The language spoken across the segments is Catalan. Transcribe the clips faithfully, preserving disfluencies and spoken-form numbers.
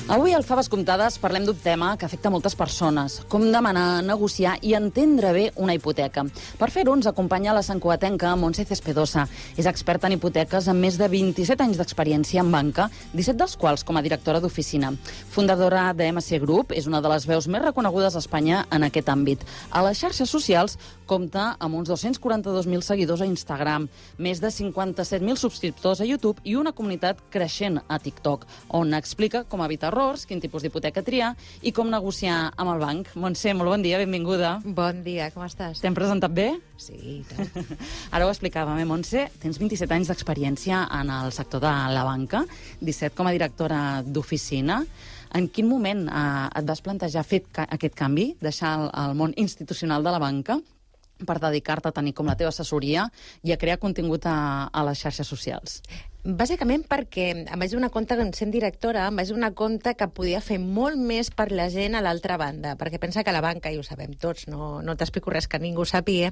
Avui al Faves Comptades parlem d'un tema que afecta moltes persones, com demanar, negociar i entendre bé una hipoteca. Per fer-ho ens acompanya la santcugatenca Montse Cespedosa. És experta en hipoteques amb més de vint-i-set anys d'experiència en banca, disset dels quals com a directora d'oficina. Fundadora de M C Group, és una de les veus més reconegudes a Espanya en aquest àmbit. A les xarxes socials compta amb uns dos-cents quaranta-dos mil seguidors a Instagram, més de cinquanta-set mil subscriptors a YouTube i una comunitat creixent a TikTok, on explica com evitar errors, quin tipus d'hipoteca triar i com negociar amb el banc. Montse, molt bon dia, benvinguda. Bon dia, com estàs? T'hem presentat bé? Sí, i tant. Ara ho explicàvem, eh, Montse? Tens vint-i-set anys d'experiència en el sector de la banca, disset com a directora d'oficina. En quin moment eh, et vas plantejar fer aquest canvi, deixar el, el món institucional de la banca per dedicar-te a tenir com la teva assessoria i a crear contingut a, a les xarxes socials? Bàsicament perquè em vaig donar compte, sent directora, em vaig donar compte que podia fer molt més per la gent a l'altra banda, perquè pensa que la banca, i ho sabem tots, no, no t'explico res que ningú sàpiga,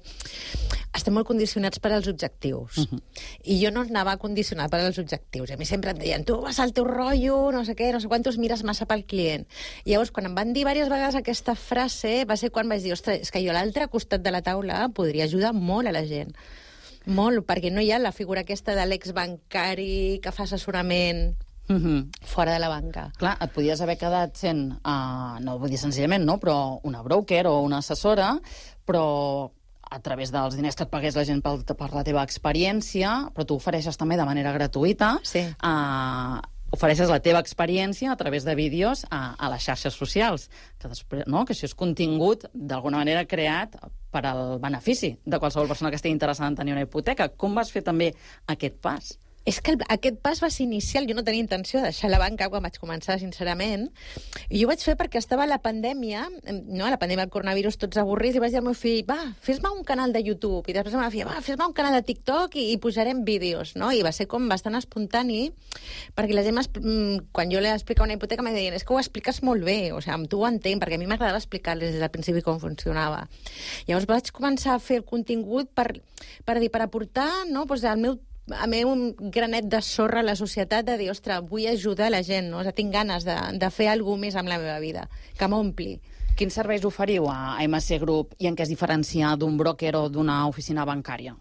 estem molt condicionats per als objectius. Uh -huh. I jo no anava condicionat per als objectius. A mi sempre em deien, tu vas al teu rotllo, no sé què, no sé quantos, mires massa pel client. I llavors, quan em van dir diverses vegades aquesta frase, va ser quan vaig dir, ostres, és que jo a l'altre costat de la taula podria ajudar molt a la gent. Molt, perquè no hi ha la figura aquesta de l'exbancari que fa assessorament uh-huh. fora de la banca. Clar, et podies haver quedat sent, uh, no vull dir senzillament, no, però una broker o una assessora, però a través dels diners que et pagués la gent per, per la teva experiència, però tu ofereixes també de manera gratuïta, sí. uh, ofereixes la teva experiència a través de vídeos a, a les xarxes socials, que, després, no, que això és contingut d'alguna manera creat per al benefici de qualsevol persona que estigui interessada en tenir una hipoteca. Com vas fer també aquest pas? És que el, aquest pas va ser inicial. Jo no tenia intenció de deixar la banca quan vaig començar, sincerament. I jo ho vaig fer perquè estava la pandèmia, no, la pandèmia del coronavirus, tots avorrits, i vaig dir al meu fill, va, fes-me un canal de YouTube. I després la meva filla, va, fes-me un canal de TikTok i, i pujarem vídeos, no? I va ser com bastant espontani, perquè la gent, quan jo li explicava una hipoteca, em deien, és que ho expliques molt bé, o sigui, tu ho entenc, perquè a mi m'agradava explicar-les des del principi com funcionava. Llavors vaig començar a fer el contingut per, per dir, per aportar, no?, doncs el meu a mi un granet de sorra a la societat de dir, ostres, vull ajudar la gent, no? O sigui, tinc ganes de, de fer alguna més amb la meva vida, que m'ompli. Quins serveis oferiu a M C Group i en què es diferencia d'un broker o d'una oficina bancària?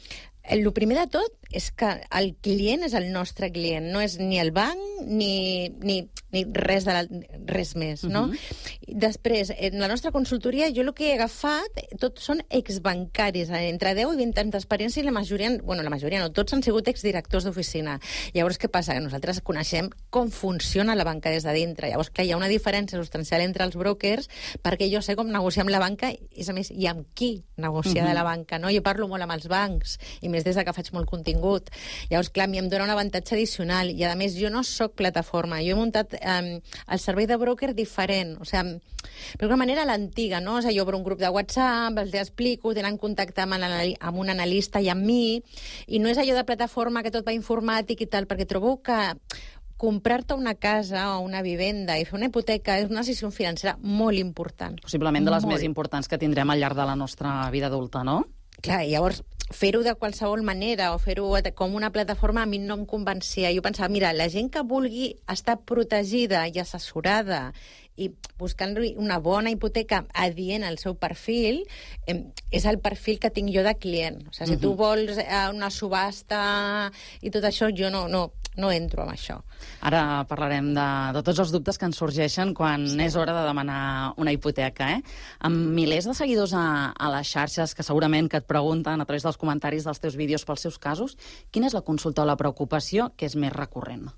El primer de tot és que el client és el nostre client, no és ni el banc ni, ni, ni res, de la, res més, no? Uh-huh. Després, en la nostra consultoria, jo el que he agafat, tots són exbancaris, entre deu i vint anys d'experiència, i la majoria, bueno, la majoria no, tots han sigut exdirectors d'oficina. Llavors, què passa? Que nosaltres coneixem com funciona la banca des de dintre. Llavors, que hi ha una diferència substancial entre els brokers, perquè jo sé com negociar amb la banca, i a més, i amb qui negociar uh-huh. de la banca, no? Jo parlo molt amb els bancs, i més des de que faig molt contingut. Llavors, clar, a mi em dona un avantatge addicional, i a més, jo no sóc plataforma, jo he muntat eh, el servei de broker diferent, o sigui, d'alguna manera l'antiga, no? O sigui, jo obro un grup de WhatsApp, els explico, tenen contacte amb, amb un analista i amb mi, i no és allò de plataforma que tot va informàtic i tal, perquè trobo que comprar-te una casa o una vivenda i fer una hipoteca és una decisió financera molt important. Possiblement de les molt. més importants que tindrem al llarg de la nostra vida adulta, no? Clar, llavors, fer-ho de qualsevol manera o fer-ho com una plataforma a mi no em convencia. Jo pensava, mira, la gent que vulgui estar protegida i assessorada i buscant-li una bona hipoteca adient al seu perfil, eh, és el perfil que tinc jo de client. O sigui, si tu vols eh, una subhasta i tot això, jo no, no, no entro en això. Ara parlarem de, de tots els dubtes que ens sorgeixen quan sí. és hora de demanar una hipoteca, eh? Amb milers de seguidors a, a les xarxes que segurament que et pregunten a través dels comentaris dels teus vídeos pels seus casos, quina és la consulta o la preocupació que és més recurrent?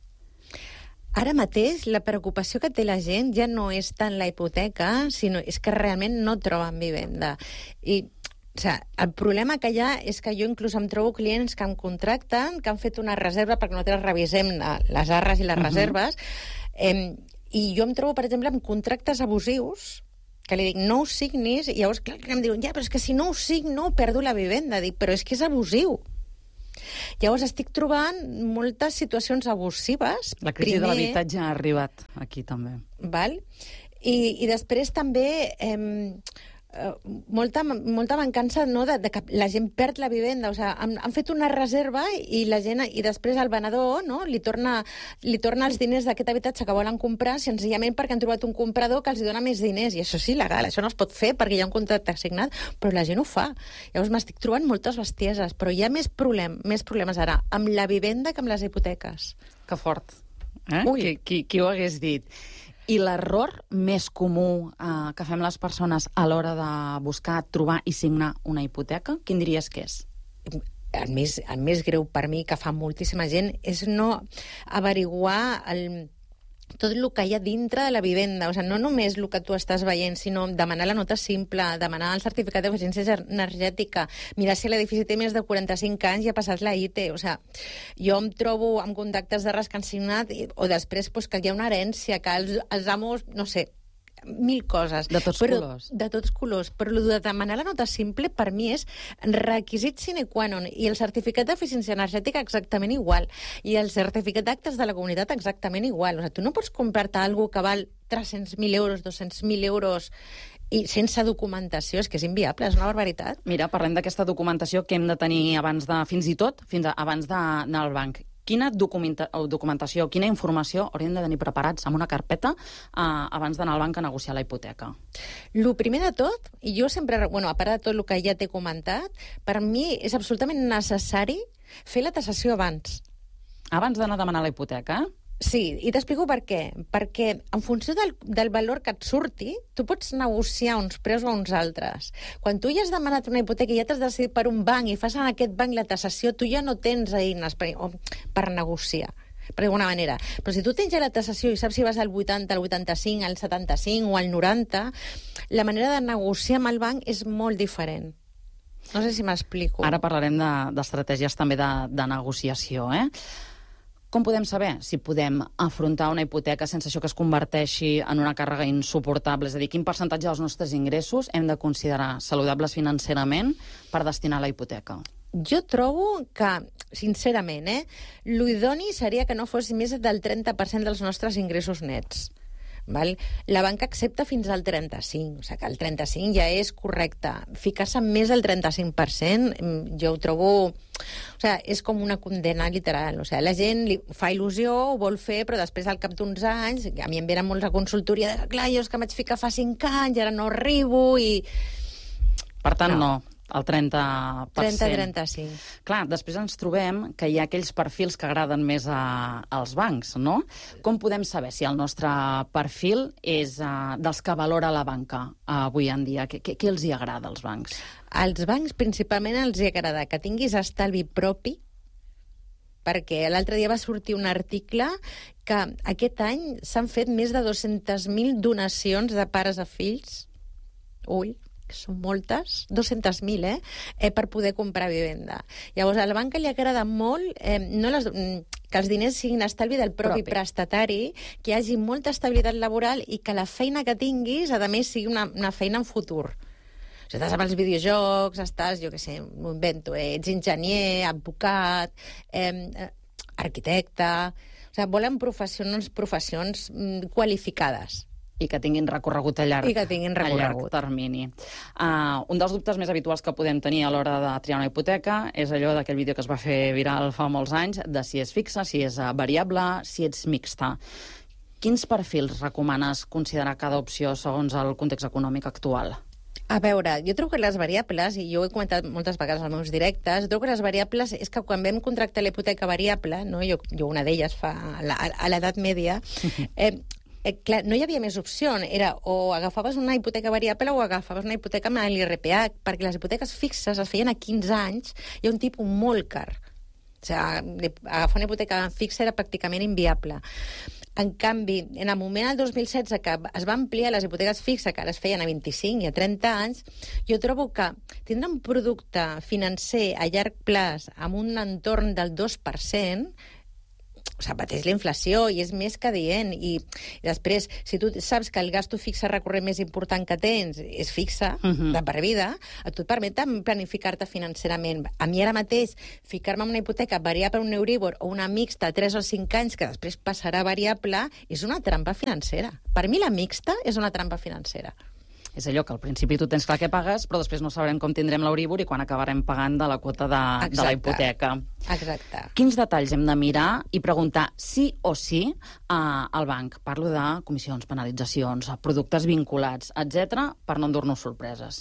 Ara mateix la preocupació que té la gent ja no és tant la hipoteca, sinó és que realment no troben vivenda. I o sigui, el problema que hi ha és que jo inclús em trobo clients que em contracten, que han fet una reserva perquè nosaltres revisem les arres i les uh-huh. reserves, eh, i jo em trobo, per exemple, amb contractes abusius que li dic, no ho signis, i llavors clar, em diuen, ja, però és que si no ho signo perdo la vivenda. Dic, però és que és abusiu. Llavors estic trobant moltes situacions abusives. La crisi primer, de l'habitatge ha arribat aquí també. Val? I, i després també eh, molta, molta mancança, no, de, de que la gent perd la vivenda. O sigui, han, han fet una reserva i la gent i després el venedor, no, li torna, li torna els diners d'aquest habitatge que volen comprar senzillament perquè han trobat un comprador que els dona més diners. I això és il·legal, això no es pot fer perquè hi ha un contracte signat, però la gent ho fa. Llavors m'estic trobant moltes bestieses, però hi ha més, problem, més problemes ara amb la vivenda que amb les hipoteques. Que fort. Eh? Qui, qui, qui ho hagués dit? I l'error més comú eh, que fem les persones a l'hora de buscar, trobar i signar una hipoteca, quin diries que és? El més, el més greu per mi, que fa moltíssima gent, és no averiguar el, tot el que hi ha dintre de la vivenda. O sigui, no només el que tu estàs veient, sinó demanar la nota simple, demanar el certificat d'eficiència energètica, mirar si l'edifici té més de quaranta-cinc anys i ha passat la I T E. O sigui, jo em trobo amb contactes de res que han signat, o després pues, que hi ha una herència, que els, els amos, no sé, mil coses. De tots però, colors. De tots colors. Però el de demanar la nota simple, per mi, és requisit sine qua non. I el certificat d'eficiència energètica exactament igual. I el certificat d'actes de la comunitat exactament igual. O sigui, tu no pots comprar-te alguna que val tres-cents mil euros, dos-cents mil euros i sense documentació, és que és inviable, és una barbaritat. Mira, parlem d'aquesta documentació que hem de tenir abans de, fins i tot, fins a, abans d'anar al banc. Quina documenta, documentació, quina informació hauríem de tenir preparats en una carpeta eh, abans d'anar al banc a negociar la hipoteca? El primer de tot, i jo sempre, bueno, a part de tot el que ja t'he comentat, per mi és absolutament necessari fer la tasació abans. Abans d'anar a demanar la hipoteca, eh? Sí, i t'explico per què. Perquè en funció del, del valor que et surti, tu pots negociar uns preus o uns altres. Quan tu ja has demanat una hipoteca i ja t'has decidit per un banc i fas en aquest banc la tasació, tu ja no tens eines per, per negociar, per d'alguna manera. Però si tu tens ja la tasació i saps si vas al vuitanta, al vuitanta-cinc, al setanta-cinc o al noranta, la manera de negociar amb el banc és molt diferent. No sé si m'explico. Ara parlarem d'estratègies també de, de negociació, eh? Com podem saber si podem afrontar una hipoteca sense això que es converteixi en una càrrega insuportable? És a dir, quin percentatge dels nostres ingressos hem de considerar saludables financerament per destinar a la hipoteca? Jo trobo que, sincerament, eh, l'idoni seria que no fos més del trenta per cent dels nostres ingressos nets. Val? La banca accepta fins al trenta-cinc, o sigui que el trenta-cinc ja és correcte. Ficar-se més del trenta-cinc per cent, jo ho trobo... O sigui, és com una condena literal. O sigui, la gent li fa il·lusió, ho vol fer, però després, al cap d'uns anys, a mi em venen molts a consultoria, de, clar, jo és que vaig ficar fa cinc anys, ara no arribo, i... Per tant, no. no. El trenta per cent. trenta a trenta-cinc. Clar, després ens trobem que hi ha aquells perfils que agraden més a, als bancs, no? Com podem saber si el nostre perfil és uh, dels que valora la banca uh, avui en dia? Què, què els hi agrada als bancs? Als bancs principalment els hi agrada que tinguis estalvi propi, perquè l'altre dia va sortir un article que aquest any s'han fet més de dos-centes mil donacions de pares a fills. Ui, que són moltes, dos-centes mil, eh? eh? per poder comprar vivenda. Llavors, a la banca li agrada molt eh, no les, que els diners siguin estalvi del propi, propi prestatari, que hi hagi molta estabilitat laboral i que la feina que tinguis, a més, sigui una, una feina en futur. O sigui, estàs amb els videojocs, estàs, jo què sé, m'ho invento, eh? ets enginyer, advocat, eh, arquitecte... O sigui, volen professions, professions mm, qualificades. I que tinguin recorregut a llarg, I que tinguin recorregut. a llarg termini. Uh, un dels dubtes més habituals que podem tenir a l'hora de triar una hipoteca és allò d'aquell vídeo que es va fer viral fa molts anys, de si és fixa, si és variable, si ets mixta. Quins perfils recomanes considerar cada opció segons el context econòmic actual? A veure, jo trobo que les variables, i jo ho he comentat moltes vegades als meus directes, trobo que les variables és que quan vam contractar la hipoteca variable, no? jo, jo una d'elles fa a l'edat mèdia, eh, Eh, clar, no hi havia més opció. Era o agafaves una hipoteca variable o agafaves una hipoteca amb l'I R P H, perquè les hipoteques fixes es feien a quinze anys i a un tipus molt car. O sigui, agafar una hipoteca fixa era pràcticament inviable. En canvi, en el moment del dos mil setze que es va ampliar les hipoteques fixes, que ara es feien a vint-i-cinc i a trenta anys, jo trobo que tindre un producte financer a llarg plaç amb un entorn del dos per cent, o sigui, pateix la inflació i és més que dient. I, i després, si tu saps que el gasto fixe recurrent més important que tens és fixe, uh-huh. de per vida, a tu et permet planificar-te financerament. A mi ara mateix, ficar-me en una hipoteca variable, un Euribor o una mixta a tres o cinc anys, que després passarà a variable, és una trampa financera. Per mi la mixta és una trampa financera. És allò que al principi tu tens clar què pagues, però després no sabrem com tindrem l'Euríbor i quan acabarem pagant de la quota de, de la hipoteca. Exacte. Quins detalls hem de mirar i preguntar sí o sí uh, al banc? Parlo de comissions, penalitzacions, productes vinculats, etcètera, per no endur-nos sorpreses.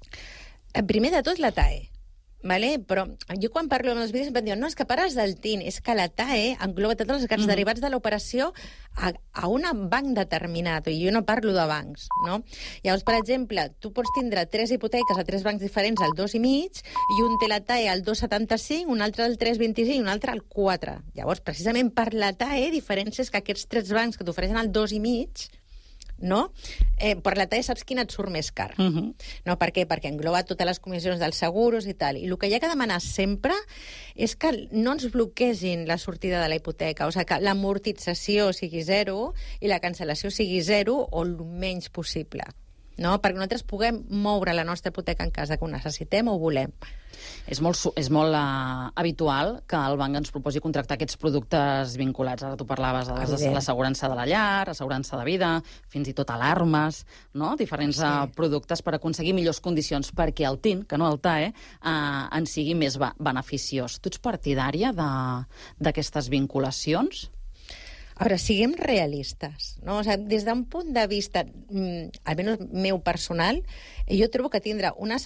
Primer de tot, la T A E. Vale? Però jo quan parlo amb els vídeos sempre em diuen no, és que pares del T I N, és que la T A E engloba tots els gasts mm. derivats de l'operació a, a un banc determinat, i jo no parlo de bancs, no? Llavors, per exemple, tu pots tindre tres hipoteques a tres bancs diferents al dos i mig, i un té la T A E al dos coma setanta-cinc, un altre al tres coma vint-i-cinc i un altre al quatre. Llavors, precisament per la T A E, diferència és que aquests tres bancs que t'ofereixen al dos i mig, no? Eh, per la T A E saps quin et surt més car. Uh -huh. No, per què? Perquè engloba totes les comissions dels seguros i tal. I el que hi ha que demanar sempre és que no ens bloquegin la sortida de la hipoteca, o sigui, que l'amortització sigui zero i la cancel·lació sigui zero o el menys possible. No? Perquè nosaltres puguem moure la nostra hipoteca en casa que ho necessitem o ho volem. És molt, és molt uh, habitual que el banc ens proposi contractar aquests productes vinculats. Ara tu parlaves de l'assegurança de la llar, assegurança de vida, fins i tot alarmes, no? Diferents sí. uh, productes per aconseguir millors condicions perquè el T I N, que no el T A E, uh, en sigui més beneficiós. Tu ets partidària d'aquestes vinculacions? A veure, siguem realistes, no? O sigui, des d'un punt de vista, mm, almenys meu personal, jo trobo que tindrà una...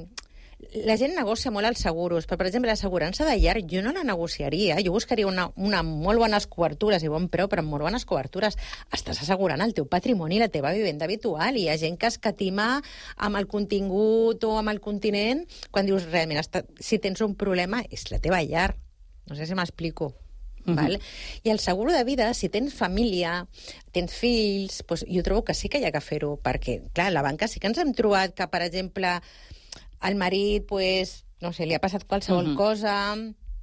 La gent negocia molt els seguros, però, per exemple, l'assegurança de llar jo no la negociaria. Jo buscaria una, una molt bones cobertures i bon preu, però amb molt bones cobertures. Estàs assegurant el teu patrimoni i la teva vivenda habitual. I hi ha gent que escatima amb el contingut o amb el continent quan dius, realment, està, si tens un problema, és la teva llar. No sé si m'explico. Uh-huh. Val? I el seguro de vida, si tens família, tens fills, doncs jo trobo que sí que hi ha que fer-ho, perquè, clar, a la banca sí que ens hem trobat que, per exemple, el marit, pues, no sé, li ha passat qualsevol uh-huh. cosa,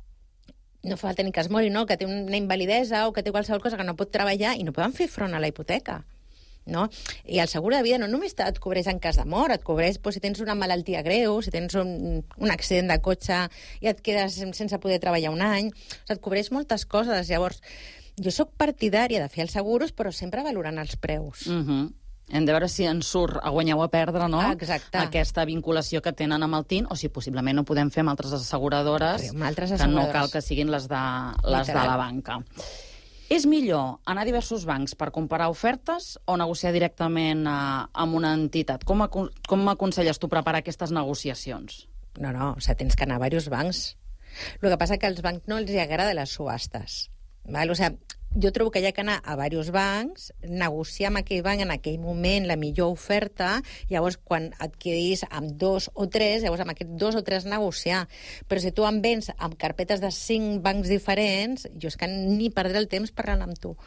no fa falta ni que es mori, no? Que té una invalidesa o que té qualsevol cosa que no pot treballar i no poden fer front a la hipoteca. No? I el seguro de vida no només et cobreix en cas de mort, et cobreix pues, si tens una malaltia greu, si tens un, un accident de cotxe i et quedes sense poder treballar un any, o sigui, et cobreix moltes coses. Llavors, jo sóc partidària de fer els seguros, però sempre valorant els preus. Uh-huh. Hem de veure si ens surt a guanyar o a perdre, no? Exacte. Aquesta vinculació que tenen amb el T I N, o si possiblement no podem fer amb altres asseguradores, amb altres asseguradores. Que no cal que siguin les de, les de la banca. És millor anar a diversos bancs per comparar ofertes o negociar directament a, amb una entitat? Com, com m'aconselles tu preparar aquestes negociacions? No, no, o sigui, tens que anar a diversos bancs. El que passa que als bancs no els agrada les subhastes. Val? O sigui, jo trobo que hi ha que anar a diversos bancs, negociar amb aquell banc en aquell moment la millor oferta, llavors quan et quedis amb dos o tres, llavors amb aquests dos o tres negociar. Però si tu em vens amb carpetes de cinc bancs diferents, jo és que ni perdré el temps parlant amb tu.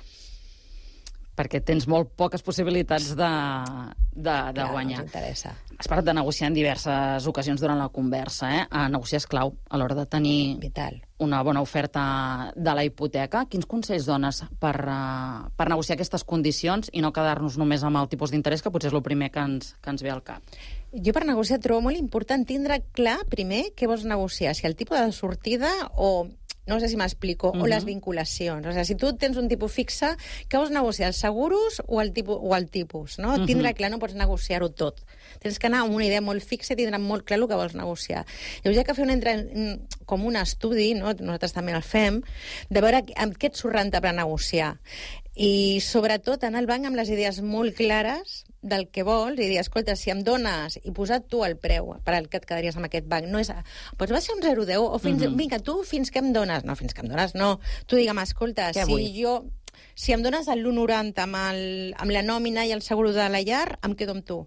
Perquè tens molt poques possibilitats de, de, de Clar, guanyar. No ens interessa. Has parlat de negociar en diverses ocasions durant la conversa. Eh? A negociar és clau a l'hora de tenir Vital. Una bona oferta de la hipoteca. Quins consells dones per, uh, per negociar aquestes condicions i no quedar-nos només amb el tipus d'interès, que potser és el primer que ens, que ens ve al cap? Jo per negociar trobo molt important tindre clar primer què vols negociar, si el tipus de sortida o... No sé si m'explico, uh-huh. o les vinculacions. O sigui, si tu tens un tipus fixe, què vols negociar, els seguros o el tipus? O el tipus no? Uh-huh. Tindre clar, no pots negociar-ho tot. Tens que anar amb una idea molt fixa i tindre molt clar el que vols negociar. Llavors hi ha que fer un entre... com un estudi, no? Nosaltres també el fem, de veure amb què et surt rentable negociar. I, sobretot, anar al banc amb les idees molt clares del que vols i dir, escolta, si em dones i posar tu el preu per al que et quedaries amb aquest banc, no és... Pots baixar un zero coma deu o fins... Uh-huh. Vinga, tu fins que em dones? No, fins que em dones no. Tu digue'm, escolta, si vull? jo... Si em dones el l'u coma noranta amb, el, amb la nòmina i el seguro de la llar, em quedo amb tu.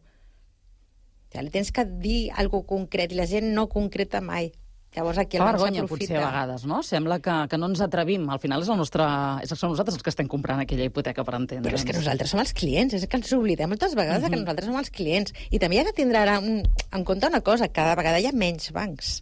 O sigui, li tens que dir alguna cosa concret i la gent no concreta mai. Llavors aquí el banc s'aprofita. Vergonya, potser, a vegades, no? Sembla que, que no ens atrevim. Al final és el nostre... És som nosaltres els que estem comprant aquella hipoteca, per entendre. Però és que nosaltres som els clients, és que ens oblidem moltes vegades uh-huh. que nosaltres som els clients. I també hi ha que tindre en, en compte una cosa, cada vegada hi ha menys bancs.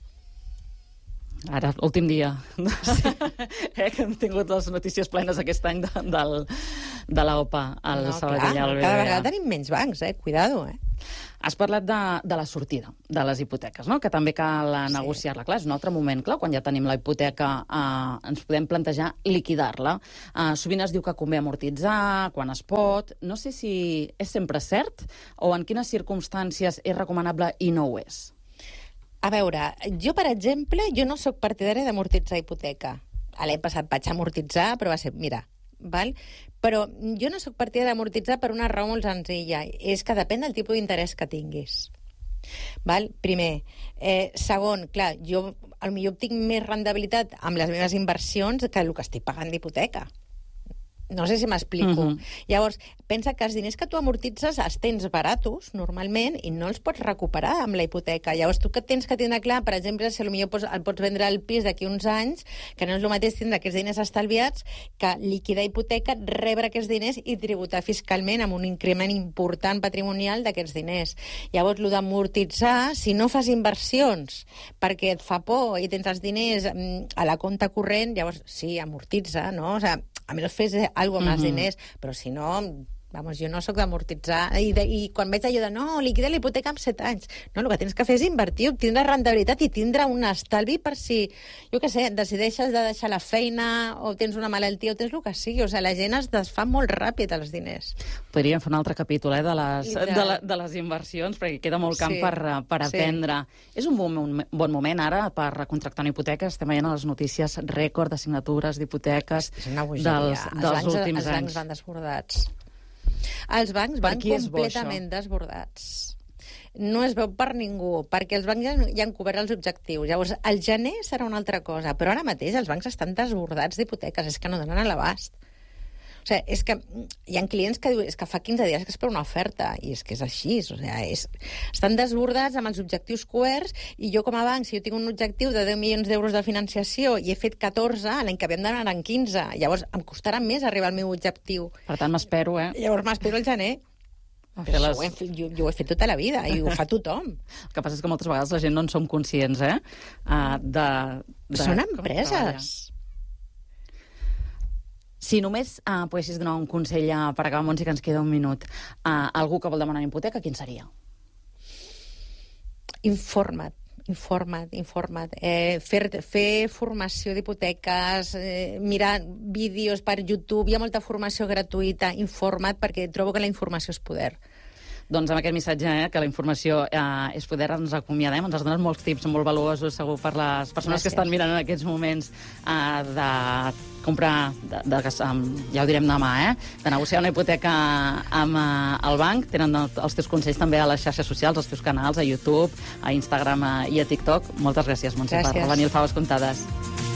Ara, últim dia. Sí. eh, que hem tingut les notícies plenes aquest any de, del, de l'O P A, al no, Sabadell. Clar, cada vegada tenim menys bancs, eh? Cuidado, eh? Has parlat de, de la sortida de les hipoteques, no? Que també cal sí. negociar-la. Clar, és un altre moment, clar, quan ja tenim la hipoteca eh, ens podem plantejar liquidar-la. Eh, sovint es diu que convé amortitzar, quan es pot. No sé si és sempre cert o en quines circumstàncies és recomanable i no ho és. A veure, jo, per exemple, jo no sóc partidària d'amortitzar hipoteca. L'any passat vaig amortitzar, però va ser, mira, val? Però jo no sóc partidària d'amortitzar per una raó molt senzilla. És que depèn del tipus d'interès que tinguis. Val? Primer. Eh, segon, clar, jo potser obtinc més rendibilitat amb les meves inversions que el que estic pagant d'hipoteca. No sé si m'explico. Uh-huh. Llavors, pensa que els diners que tu amortitzes els tens baratos, normalment, i no els pots recuperar amb la hipoteca. Llavors, tu que tens que tindre clar, per exemple, si potser el pots vendre al pis d'aquí uns anys, que no és el mateix tindre aquests diners estalviats que liquidar hipoteca, rebre aquests diners i tributar fiscalment amb un increment important patrimonial d'aquests diners. Llavors, el d'amortitzar, si no fas inversions perquè et fa por i tens els diners a la compte corrent, llavors sí, amortitza, no? O sigui, a més fes alguna cosa amb els diners, però si no, vamos, jo no sóc d'amortitzar. I, de, I quan veig allò de, no, liquida la hipoteca en set anys. No, el que tens que fer és invertir, tindre rendibilitat i tindre un estalvi per si, jo què sé, decideixes de deixar la feina o tens una malaltia o tens el que sigui. O sigui, la gent es desfà molt ràpid els diners. Podríem fer un altre capítol eh, de, les, de... De, la, de les inversions, perquè queda molt camp sí. per, per aprendre. Sí. És un bon, bon moment ara per contractar una hipoteca. Estem veient a les notícies rècord de signatures d'hipoteques dels, dels els últims els anys. bancs van desbordats. Els bancs van completament desbordats. No es veu per ningú, perquè els bancs ja, ja han cobert els objectius. Llavors, el gener serà una altra cosa, però ara mateix els bancs estan desbordats d'hipoteques, és que no donen a l'abast. O sigui, és que hi ha clients que diuen és que fa quinze dies que espero una oferta, i és que és així, o sigui, és... estan desbordats amb els objectius coberts, i jo com a banc, si jo tinc un objectiu de deu milions d'euros de financiació i he fet catorze, l'any que ve em donaran quinze, llavors em costarà més arribar al meu objectiu. Per tant, m'espero, eh? Llavors m'espero al gener. Però les... ho fet, jo, jo ho he fet tota la vida, i ho fa tothom. El que passa és que moltes vegades la gent no en som conscients, eh? Uh, de, de... Són empreses. Si només uh, poguessis donar un consell uh, per acabar, Montse, que ens queda un minut, uh, algú que vol demanar una hipoteca, quin seria? Informa't, informa't, informa't. Eh, fer, fer formació d'hipoteques, eh, mirar vídeos per YouTube, hi ha molta formació gratuïta, informa't, perquè trobo que la informació és poder. Doncs amb aquest missatge, eh, que la informació eh, és poder, ens acomiadem. Ens has donat molts tips molt valuosos, segur, per les persones Gràcies. Que estan mirant en aquests moments eh, de comprar, de, de, um, ja ho direm demà, eh, de negociar una hipoteca amb uh, el banc. Tenen els teus consells també a les xarxes socials, als teus canals, a YouTube, a Instagram uh, i a TikTok. Moltes gràcies, Montse, per venir al Faves Comptades.